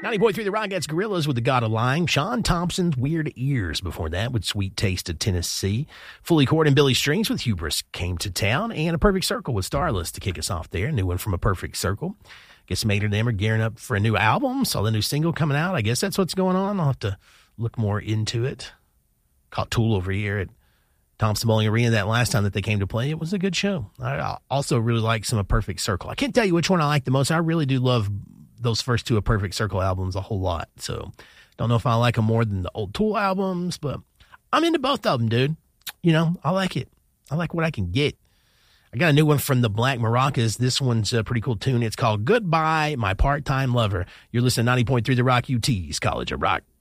90.3 The Rock, that's Gorillaz with The God of Lying. Sean Thompson's Weird Ears before that with Sweet Taste of Tennessee. Fully Cord and Billy Strings with Hubris Came to Town. And A Perfect Circle with Starless to kick us off there. A new one from A Perfect Circle. Guess Maynard and them are gearing up for a new album. Saw the new single coming out. I guess that's what's going on. I'll have to look more into it. Caught Tool over here at Thompson Bowling Arena that last time that they came to play. It was a good show. I also really like some A Perfect Circle. I can't tell you which one I like the most. I really do love those first two A Perfect Circle albums a whole lot. So don't know if I like them more than the old Tool albums, but I'm into both of them, dude. You know, I like it. I like what I can get. I got a new one from the Black Maracas. This one's a pretty cool tune. It's called Goodbye, My Part-Time Lover. You're listening to 90.3 The Rock UT's College of Rock.